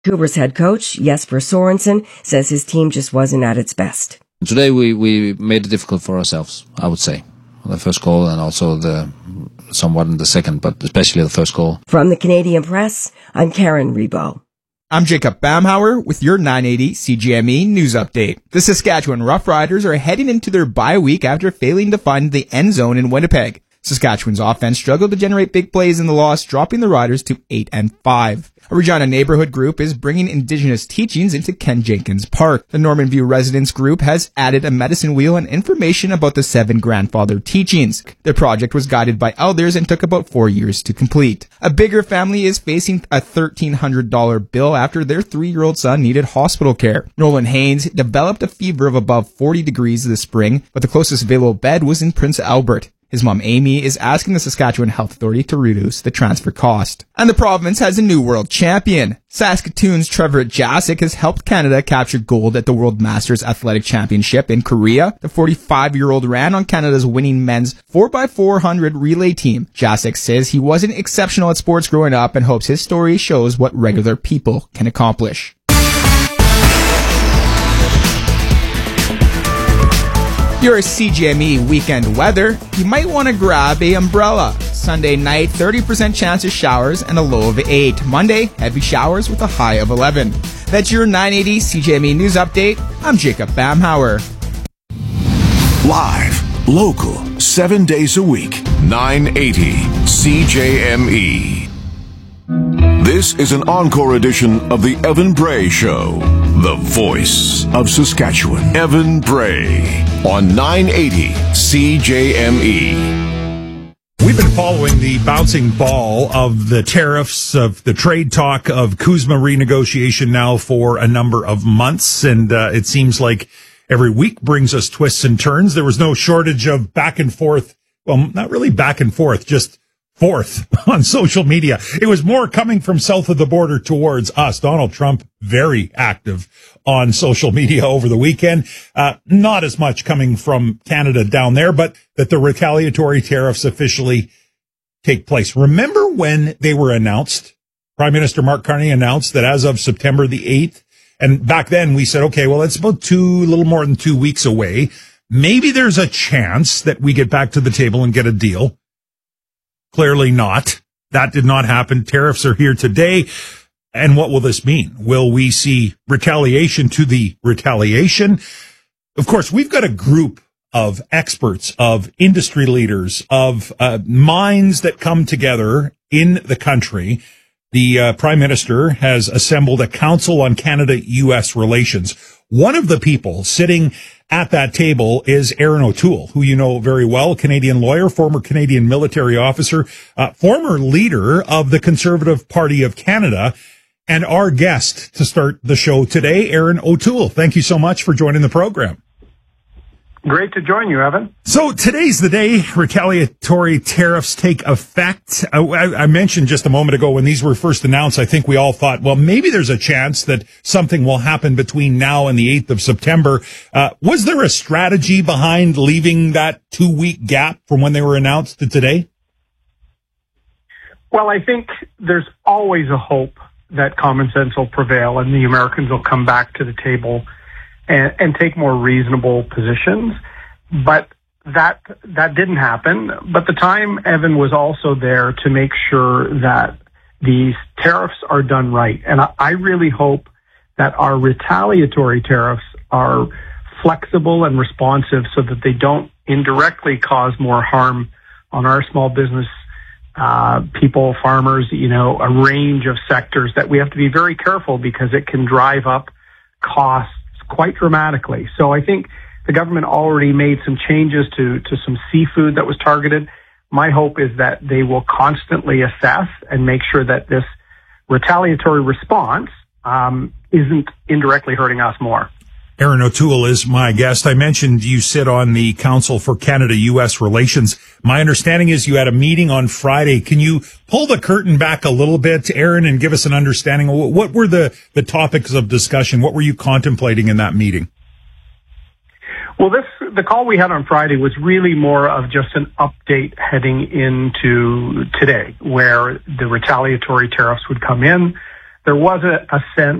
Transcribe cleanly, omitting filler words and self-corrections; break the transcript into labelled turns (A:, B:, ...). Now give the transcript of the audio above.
A: Vancouver's head coach, Jesper Sorensen, says his team just wasn't at its best.
B: Today we made it difficult for ourselves, I would say. The first goal and also somewhat in the second, but especially the first goal.
A: From the Canadian Press, I'm Karen Rebo.
C: I'm Jacob Bamhauer with your 980 CJME News Update. The Saskatchewan Roughriders are heading into their bye week after failing to find the end zone in Winnipeg. Saskatchewan's offense struggled to generate big plays in the loss, dropping the Riders to 8-5. A Regina neighborhood group is bringing Indigenous teachings into Ken Jenkins Park. The Norman View Residents Group has added a medicine wheel and information about the 7 grandfather teachings. The project was guided by elders and took about 4 years to complete. A bigger family is facing a $1,300 bill after their 3-year-old son needed hospital care. Nolan Haynes developed a fever of above 40 degrees this spring, but the closest available bed was in Prince Albert. His mom, Amy, is asking the Saskatchewan Health Authority to reduce the transfer cost. And the province has a new world champion. Saskatoon's Trevor Jasic has helped Canada capture gold at the World Masters Athletic Championship in Korea. The 45-year-old ran on Canada's winning men's 4x400 relay team. Jasic says he wasn't exceptional at sports growing up and hopes his story shows what regular people can accomplish. Your CJME weekend weather, you might want to grab a umbrella. Sunday night, 30% chance of showers and a low of 8. Monday, heavy showers with a high of 11. That's your 980 CJME News Update. I'm Jacob Bamhauer.
D: Live, local, 7 days a week, 980 CJME. This is an encore edition of the Evan Bray Show, the voice of Saskatchewan. Evan Bray on 980 CJME.
E: We've been following the bouncing ball of the tariffs, of the trade talk, of CUSMA renegotiation now for a number of months, and it seems like every week brings us twists and turns. There was no shortage of back and forth, well, not really back and forth, just forth on social media. It was more coming from south of the border towards us. Donald Trump, very active on social media over the weekend. Not as much coming from Canada down there, but that the retaliatory tariffs officially take place. Remember when they were announced? Prime Minister Mark Carney announced that as of September the 8th, and back then we said, okay, well, it's about a little more than 2 weeks away. Maybe there's a chance that we get back to the table and get a deal. Clearly not. That did not happen. Tariffs are here today. And what will this mean? Will we see retaliation to the retaliation? Of course, we've got a group of experts, of industry leaders, of minds that come together in the country. The Prime Minister has assembled a Council on Canada-U.S. Relations. One of the people sitting at that table is Erin O'Toole, who you know very well, Canadian lawyer, former Canadian military officer, former leader of the Conservative Party of Canada, and our guest to start the show today, Erin O'Toole. Thank you so much for joining the program.
F: Great to join you, Evan.
E: So today's the day retaliatory tariffs take effect. I mentioned just a moment ago when these were first announced, I think we all thought, well, maybe there's a chance that something will happen between now and the 8th of September. Was there a strategy behind leaving that 2-week gap from when they were announced to today?
F: Well, I think there's always a hope that common sense will prevail and the Americans will come back to the table and take more reasonable positions. But that didn't happen. But the time, Evan, was also there to make sure that these tariffs are done right. And I really hope that our retaliatory tariffs are flexible and responsive so that they don't indirectly cause more harm on our small business people, farmers, a range of sectors that we have to be very careful because it can drive up costs quite dramatically. So I think the government already made some changes to some seafood that was targeted. My hope is that they will constantly assess and make sure that this retaliatory response isn't indirectly hurting us more.
E: Erin O'Toole is my guest. I mentioned you sit on the Council for Canada-U.S. Relations. My understanding is you had a meeting on Friday. Can you pull the curtain back a little bit, Erin, and give us an understanding? What were the topics of discussion? What were you contemplating in that meeting?
F: Well, the call we had on Friday was really more of just an update heading into today, where the retaliatory tariffs would come in. there was a sense